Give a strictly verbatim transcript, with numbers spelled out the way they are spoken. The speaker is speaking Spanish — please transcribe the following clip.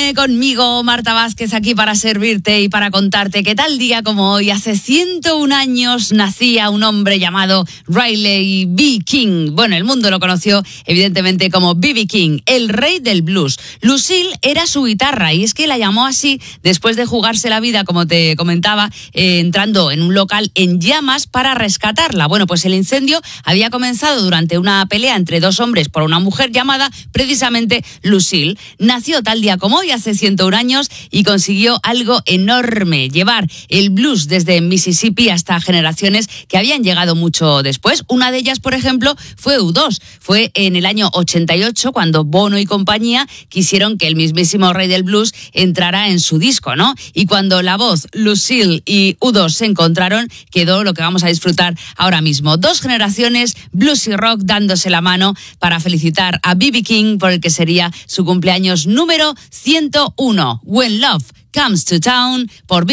F M, conmigo, Marta Vázquez, aquí para servirte y para contarte que tal día como hoy, hace ciento un años, nacía un hombre llamado Riley B. King. Bueno, el mundo lo conoció, evidentemente, como B B. King, el rey del blues. Lucille era su guitarra, y es que la llamó así después de jugarse la vida, como te comentaba, eh, entrando en un local en llamas para rescatarla. Bueno, pues el incendio había comenzado durante una pelea entre dos hombres por una mujer llamada precisamente Lucille. Nació tal día como hoy, hace ciento un años, y consiguió algo enorme: llevar el blues desde Mississippi hasta generaciones que habían llegado mucho después. Una de ellas, por ejemplo, fue U dos. Fue en el año ochenta y ocho cuando Bono y compañía quisieron que el mismísimo rey del blues entrara en su disco, ¿no? Y cuando la voz, Lucille y U dos se encontraron, quedó lo que vamos a disfrutar ahora mismo. Dos generaciones, blues y rock, dándose la mano para felicitar a B B. King por el que sería su cumpleaños número ciento uno. When Love Comes to Town, por B B